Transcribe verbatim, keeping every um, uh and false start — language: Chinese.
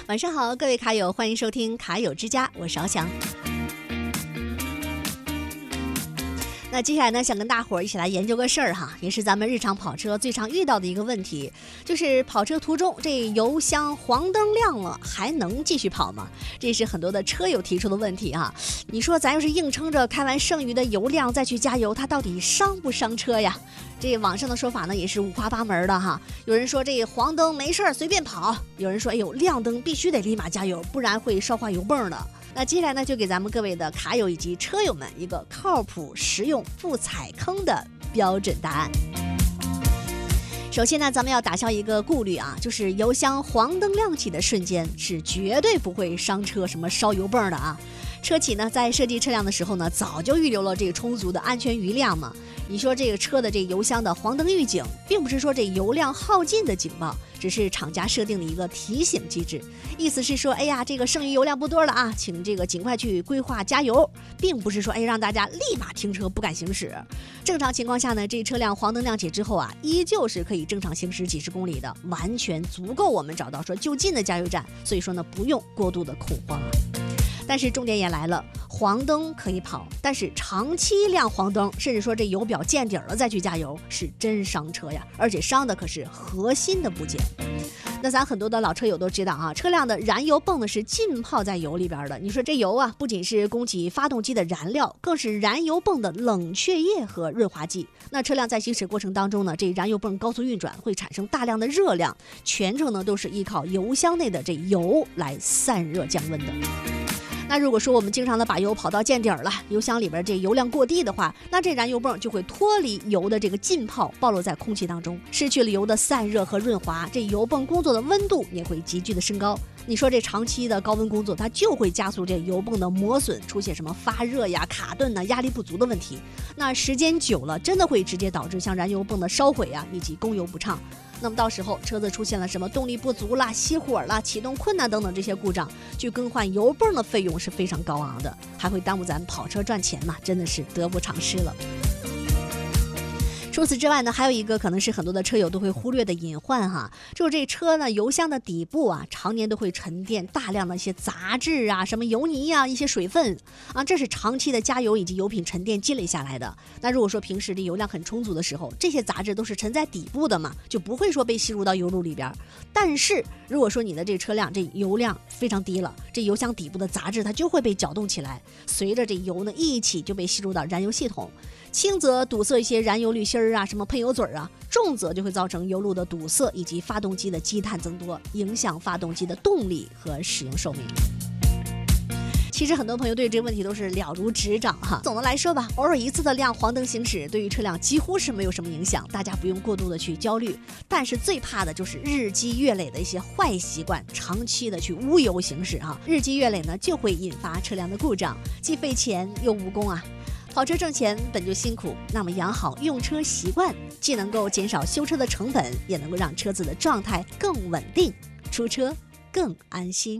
晚上好，各位卡友，欢迎收听卡友之家，我是敖翔。那接下来呢，想跟大伙儿一起来研究个事儿哈，也是咱们日常跑车最常遇到的一个问题，就是跑车途中这油箱黄灯亮了，还能继续跑吗？这是很多的车友提出的问题哈。你说咱要是硬撑着开完剩余的油量再去加油，它到底伤不伤车呀？这网上的说法呢也是五花八门的哈。有人说这黄灯没事儿随便跑，有人说哎呦亮灯必须得立马加油，不然会烧化油泵的。那接下来呢，就给咱们各位的卡友以及车友们一个靠谱、实用、不踩坑的标准答案。首先呢，咱们要打消一个顾虑啊，就是油箱黄灯亮起的瞬间是绝对不会伤车、什么烧油泵的啊。车企呢在设计车辆的时候呢，早就预留了这个充足的安全余量嘛。你说这个车的这油箱的黄灯预警，并不是说这油量耗尽的警报，只是厂家设定的一个提醒机制，意思是说，哎呀，这个剩余油量不多了啊，请这个尽快去规划加油，并不是说哎让大家立马停车不敢行驶。正常情况下呢，这车辆黄灯亮起之后啊，依旧是可以正常行驶几十公里的，完全足够我们找到说就近的加油站，所以说呢，不用过度的恐慌啊。但是重点也来了，黄灯可以跑，但是长期亮黄灯，甚至说这油表见底了再去加油，是真伤车呀，而且伤的可是核心的部件。那咱很多的老车友都知道啊，车辆的燃油泵呢是浸泡在油里边的。你说这油啊，不仅是供给发动机的燃料，更是燃油泵的冷却液和润滑剂。那车辆在行驶过程当中呢，这燃油泵高速运转会产生大量的热量，全程呢都是依靠油箱内的这油来散热降温的。那如果说我们经常的把油跑到见底儿了，油箱里边这油量过低的话，那这燃油泵就会脱离油的这个浸泡，暴露在空气当中，失去了油的散热和润滑，这油泵工作的温度也会急剧的升高。你说这长期的高温工作，它就会加速这油泵的磨损，出现什么发热呀、卡顿呐、压力不足的问题。那时间久了，真的会直接导致像燃油泵的烧毁啊，以及供油不畅。那么到时候车子出现了什么动力不足啦、熄火啦、启动困难等等这些故障，去更换油泵的费用是非常高昂的，还会耽误咱跑车赚钱嘛，真的是得不偿失了。除此之外呢，还有一个可能是很多的车友都会忽略的隐患哈，就是这车呢油箱的底部啊，常年都会沉淀大量的一些杂质啊、什么油泥啊、一些水分啊，这是长期的加油以及油品沉淀积累下来的。那如果说平时这油量很充足的时候，这些杂质都是沉在底部的嘛，就不会说被吸入到油路里边。但是如果说你的这车辆这油量非常低了，这油箱底部的杂质它就会被搅动起来，随着这油呢一起就被吸入到燃油系统，轻则堵塞一些燃油滤芯啊、什么喷油嘴啊，重则就会造成油路的堵塞以及发动机的积碳增多，影响发动机的动力和使用寿命。其实很多朋友对这个问题都是了如指掌哈。总的来说吧，偶尔一次的亮黄灯行驶对于车辆几乎是没有什么影响，大家不用过度的去焦虑。但是最怕的就是日积月累的一些坏习惯，长期的去无油行驶哈，日积月累呢就会引发车辆的故障，既费钱又无功啊。跑车挣钱本就辛苦，那么养好用车习惯，既能够减少修车的成本，也能够让车子的状态更稳定，出车更安心。